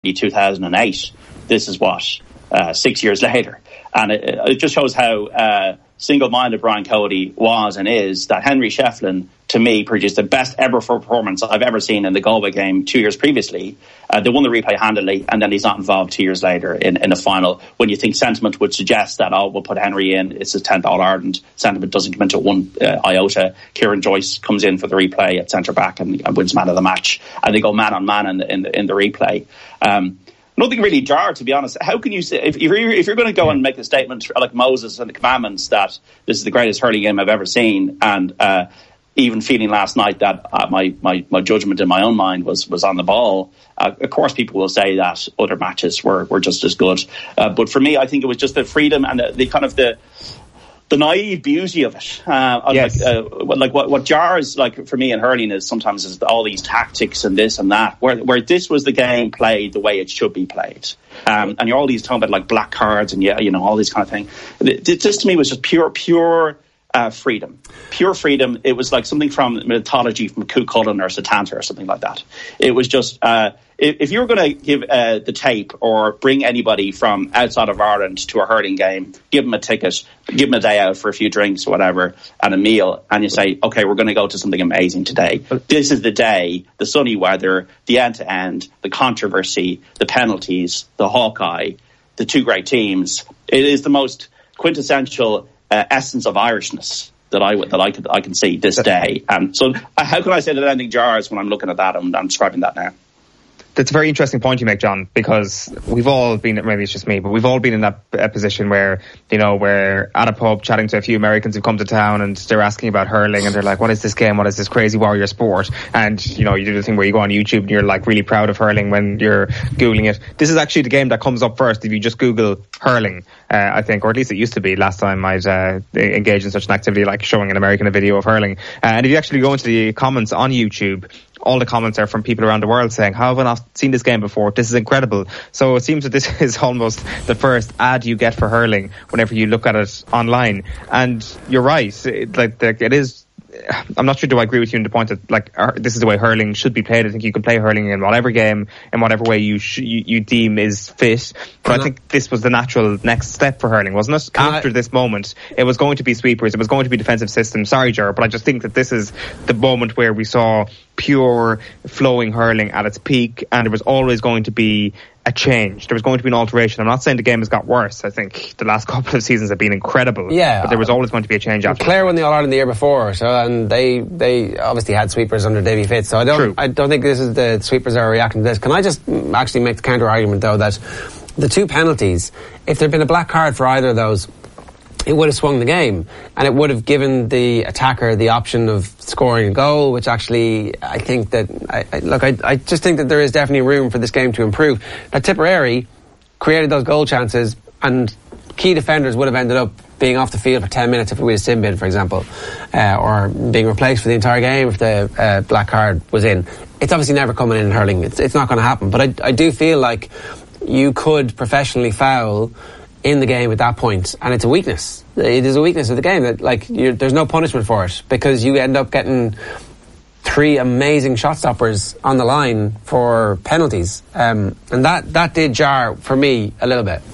2008. This is what 6 years later, and it just shows how single-minded Brian Cody was and is. That Henry Shefflin, to me, produced the best ever performance I've ever seen in the Galway game 2 years previously. They won the replay handily, and then he's not involved 2 years later in a final. When you think sentiment would suggest that, we'll put Henry in, it's his 10th All-Ireland, sentiment doesn't come into one iota. Kieran Joyce comes in for the replay at centre-back and wins man of the match, and they go man-on-man in the replay. Nothing really jarred, to be honest. How can you say, if you're going to go and make a statement like Moses and the Commandments that this is the greatest hurling game I've ever seen, and even feeling last night that my judgment in my own mind was on the ball, of course people will say that other matches were just as good. But for me, I think it was just the freedom and the kind of the naive beauty of it. Yes. What jars for me in hurling is sometimes is all these tactics and this and that, where this was the game played the way it should be played. And you're all these talking about black cards and all these kind of thing. This to me was just pure freedom. Pure freedom. It was like something from mythology from Cú Chulainn or Satanta or something like that. It was just if you were going to give the tape or bring anybody from outside of Ireland to a hurling game, give them a ticket, give them a day out for a few drinks or whatever and a meal, and you say, okay, we're going to go to something amazing today. This is the day, the sunny weather, the end-to-end, the controversy, the penalties, the Hawkeye, the two great teams. It is the most quintessential essence of Irishness that I can see this day. So how can I say that anything jars when I'm looking at that and I'm describing that now? That's a very interesting point you make, John, because we've all been, maybe it's just me, but we've all been in that position where, we're at a pub chatting to a few Americans who've come to town and they're asking about hurling and they're like, what is this game? What is this crazy warrior sport? And, you do the thing where you go on YouTube and you're really proud of hurling when you're Googling it. This is actually the game that comes up first if you just Google hurling, I think, or at least it used to be last time I'd engaged in such an activity like showing an American a video of hurling. And if you actually go into the comments on YouTube, all the comments are from people around the world saying, how have I not seen this game before? This is incredible. So it seems that this is almost the first ad you get for hurling whenever you look at it online. And you're right. It is. I'm not sure do I agree with you in the point that this is the way hurling should be played. I think you can play hurling in whatever game, in whatever way you deem is fit. But I think this was the natural next step for hurling, wasn't it? After this moment, it was going to be sweepers, it was going to be defensive systems. Sorry, Ger, but I just think that this is the moment where we saw pure flowing hurling at its peak, and there was always going to be a change. There was going to be an alteration. I'm not saying the game has got worse. I think the last couple of seasons have been incredible. Yeah. But there was always going to be a change after. Clare won the All-Ireland the year before, and they obviously had sweepers under Davy Fitz. So I don't think this is the sweepers are reacting to this. Can I just actually make the counter argument though that the two penalties, if there'd been a black card for either of those, it would have swung the game and it would have given the attacker the option of scoring a goal, which actually I think that I just think that there is definitely room for this game to improve. Now Tipperary created those goal chances and key defenders would have ended up being off the field for 10 minutes if it was sin bin, for example, or being replaced for the entire game if the black card was in. It's obviously never coming in hurling. It's not going to happen. But I do feel like you could professionally foul in the game at that point, and it's a weakness. It is a weakness of the game that there's no punishment for it because you end up getting three amazing shot stoppers on the line for penalties, and that did jar for me a little bit.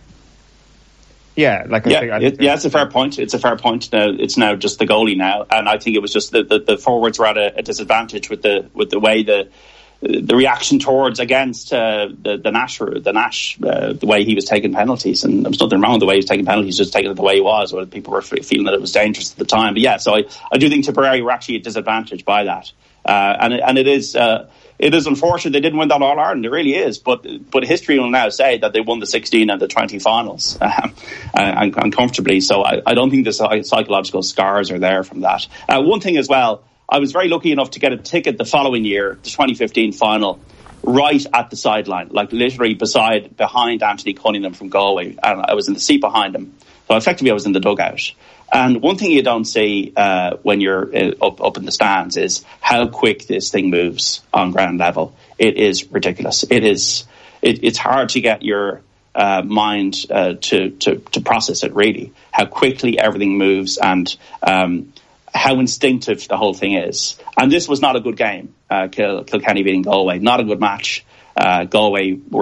Yeah, it's a fair point. It's a fair point. Now it's now just the goalie now, and I think it was just the forwards were at a disadvantage with the way the reaction towards against the Nash, the way he was taking penalties, and there was nothing wrong with the way he was taking penalties, just taking it the way he was, or people were feeling that it was dangerous at the time. But yeah, so I do think Tipperary were actually at disadvantage by that, and it is unfortunate they didn't win that All Ireland. It really is, but history will now say that they won the 16 and the 20 finals and comfortably. So I don't think the psychological scars are there from that. One thing as well, I was very lucky enough to get a ticket the following year, the 2015 final, right at the sideline, literally behind Anthony Cunningham from Galway. And I was in the seat behind him. So effectively I was in the dugout. And one thing you don't see when you're up in the stands is how quick this thing moves on ground level. It is ridiculous. It's hard to get your mind to process it, really, how quickly everything moves and how instinctive the whole thing is. And this was not a good game, Kilkenny beating Galway. Not a good match. Galway were